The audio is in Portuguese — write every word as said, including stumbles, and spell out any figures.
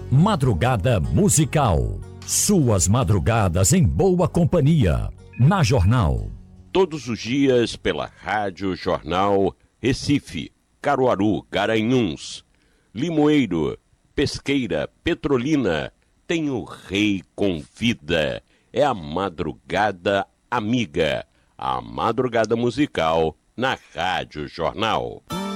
Madrugada Musical. Suas madrugadas em boa companhia. Na Jornal. Todos os dias pela Rádio Jornal Recife, Caruaru, Garanhuns, Limoeiro, Pesqueira, Petrolina. Tem o Rei Convida. É a Madrugada Amiga. A Madrugada Musical na Rádio Jornal.